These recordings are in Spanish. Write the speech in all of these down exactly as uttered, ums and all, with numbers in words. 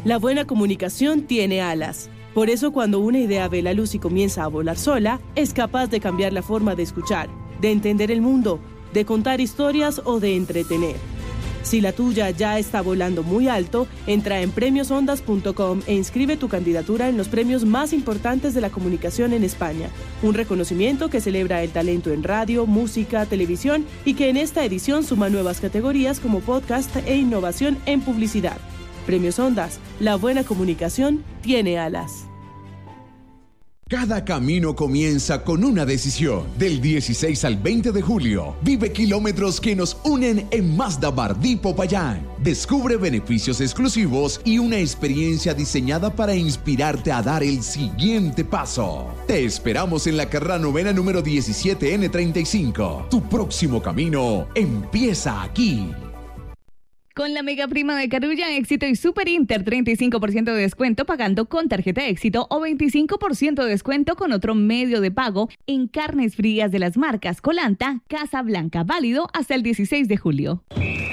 La buena comunicación tiene alas. Por eso, cuando una idea ve la luz y comienza a volar sola, es capaz de cambiar la forma de escuchar, de entender el mundo, de contar historias o de entretener. Si la tuya ya está volando muy alto, entra en premios ondas punto com e inscribe tu candidatura en los premios más importantes de la comunicación en España. Un reconocimiento que celebra el talento en radio, música, televisión y que en esta edición suma nuevas categorías como podcast e innovación en publicidad. Premios Ondas, la buena comunicación tiene alas. Cada camino comienza con una decisión. Del dieciséis al veinte de julio, vive kilómetros que nos unen en Mazda Bardí Popayán. Descubre beneficios exclusivos y una experiencia diseñada para inspirarte a dar el siguiente paso. Te esperamos en la carrera novena número diecisiete N treinta y cinco. Tu próximo camino empieza aquí. Con la mega prima de Carulla, Éxito y Super Inter, treinta y cinco por ciento de descuento pagando con tarjeta Éxito o veinticinco por ciento de descuento con otro medio de pago en carnes frías de las marcas Colanta, Casa Blanca, válido hasta el dieciséis de julio.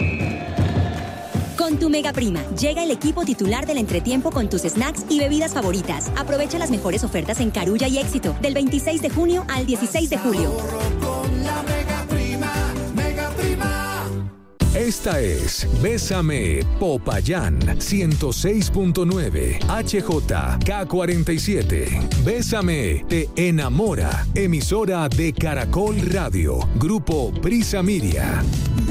Con tu mega prima, llega el equipo titular del entretiempo con tus snacks y bebidas favoritas. Aprovecha las mejores ofertas en Carulla y Éxito del veintiséis de junio al dieciséis de julio. Esta es Bésame Popayán ciento seis punto nueve H J K cuarenta y siete. Bésame te enamora. Emisora de Caracol Radio. Grupo Prisa Miria.